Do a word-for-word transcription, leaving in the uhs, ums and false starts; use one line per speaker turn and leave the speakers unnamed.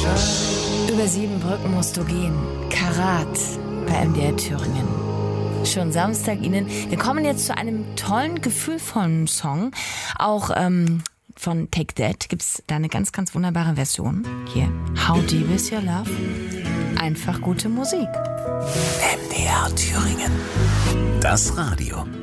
Über sieben Brücken musst du gehen. Karat bei M D R Thüringen. Schon Samstag Ihnen. Wir kommen jetzt zu einem tollen, gefühlvollen Song. Auch ähm, von Take That gibt es da eine ganz, ganz wunderbare Version. Hier, How Deep Is Your Love? Einfach gute Musik.
M D R Thüringen. Das Radio.